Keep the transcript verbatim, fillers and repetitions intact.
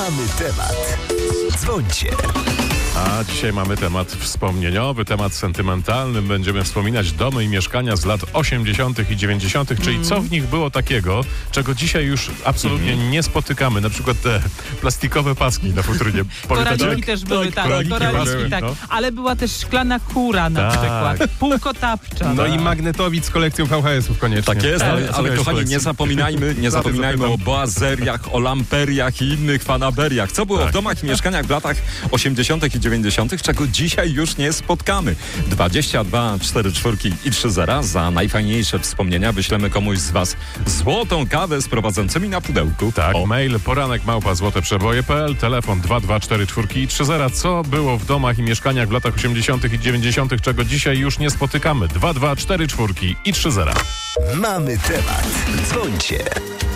Mamy temat. Dzwońcie. A dzisiaj mamy temat wspomnieniowy, temat sentymentalny. Będziemy wspominać domy i mieszkania z lat osiemdziesiątych i dziewięćdziesiątych, czyli mm. co w nich było takiego, czego dzisiaj już absolutnie mm. nie spotykamy. Na przykład te plastikowe paski na futrynie. Koraliki też były, tak. Koraliki, koraliki, były, tak. no. Ale była też szklana kura na tak. przykład. Półkotapcza. No i magnetowid z kolekcją V H S-ów koniecznie. Tak jest, Tak, ale, ale kochani, nie zapominajmy, nie zapominajmy o boazeriach, o lamperiach i innych fanaberiach. Co było tak. w domach i mieszkaniach w latach osiemdziesiątych i dziewięćdziesiątych, czego dzisiaj już nie spotkamy. dwadzieścia dwa cztery czwórki i trzy zera. Za najfajniejsze wspomnienia wyślemy komuś z was złotą kawę z prowadzącymi na pudełku. Tak, O. mail poranek małpa złoteprzeboje kropka p l, telefon dwa dwa cztery czwórki i trzy zera. Co było w domach i mieszkaniach w latach osiemdziesiątych i dziewięćdziesiątych, czego dzisiaj już nie spotykamy? dwa dwa cztery czwórki i trzy zera. Mamy temat. Dzwońcie.